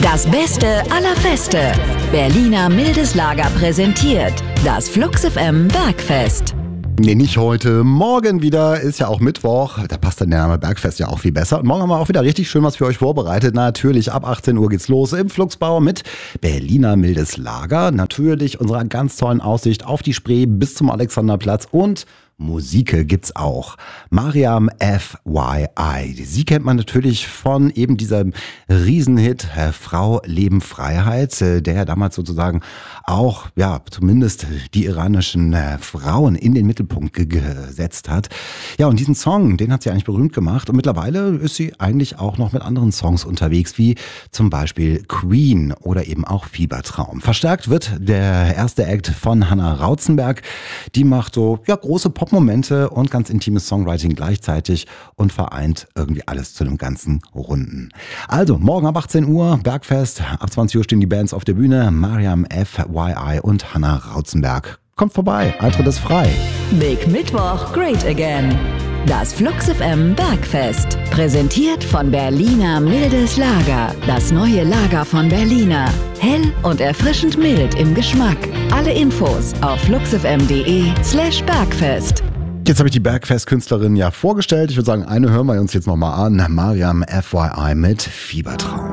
Das Beste aller Feste. Berliner Mildes Lager präsentiert das Flux FM Bergfest. Nee, nicht heute. Morgen wieder, ist ja auch Mittwoch. Da passt der Name Bergfest ja auch viel besser. Und morgen haben wir auch wieder richtig schön was für euch vorbereitet. Natürlich, ab 18 Uhr geht's los im Fluxbau mit Berliner Mildes Lager. Natürlich unserer ganz tollen Aussicht auf die Spree bis zum Alexanderplatz und Musik gibt's auch. Mariam FYI. Sie kennt man natürlich von eben diesem Riesenhit Frau, Leben, Freiheit, der ja damals sozusagen auch, ja, zumindest die iranischen Frauen in den Mittelpunkt gesetzt hat. Ja, und diesen Song, den hat sie eigentlich berühmt gemacht und mittlerweile ist sie eigentlich auch noch mit anderen Songs unterwegs, wie zum Beispiel Queen oder eben auch Fiebertraum. Verstärkt wird der erste Act von Hannah Rauzenberg. Die macht so, ja, große Pop-Momente und ganz intimes Songwriting gleichzeitig und vereint irgendwie alles zu einem ganzen Runden. Also, morgen ab 18 Uhr, Bergfest, ab 20 Uhr stehen die Bands auf der Bühne, Mariam FYI und Hannah Rauzenberg. Kommt vorbei, Eintritt ist frei. Big Mittwoch, great again. Das Flux FM Bergfest. Präsentiert von Berliner Mildes Lager. Das neue Lager von Berliner. Hell und erfrischend mild im Geschmack. Alle Infos auf fluxfm.de/Bergfest. Jetzt habe ich die Bergfest-Künstlerin ja vorgestellt. Ich würde sagen, eine hören wir uns jetzt nochmal an. Mariam FYI mit Fiebertraum.